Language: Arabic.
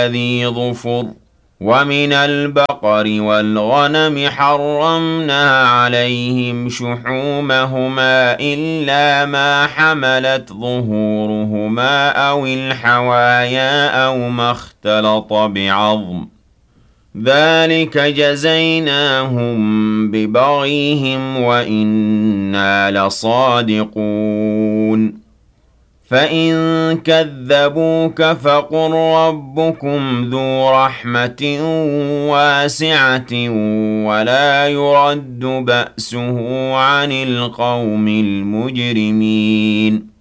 وذي ظفر ومن البقر والغنم حرمنا عليهم شحومهما إلا ما حملت ظهورهما أو الحوايا أو ما اختلط بعظم ذلك جزيناهم ببغيهم وإنا لصادقون فإن كذبوك فقل ربكم ذو رحمة واسعة ولا يرد بأسه عن القوم المجرمين